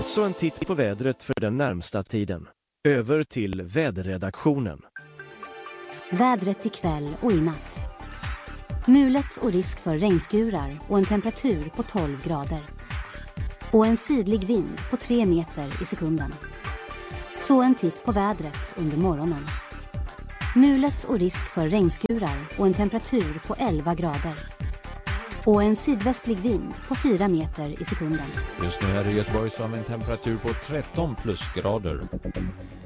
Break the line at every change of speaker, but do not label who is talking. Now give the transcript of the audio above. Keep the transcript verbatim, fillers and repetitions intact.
Så en titt på vädret för den närmsta tiden. Över till väderredaktionen.
Vädret ikväll och i natt. Mulet och risk för regnskurar och en temperatur på tolv grader. Och en sidlig vind på tre meter i sekunden. Så en titt på vädret under morgonen. Mulet och risk för regnskurar och en temperatur på elva grader. Och en sydvästlig vind på fyra meter i sekunden.
Just nu är det Göteborg som har en temperatur på tretton plusgrader.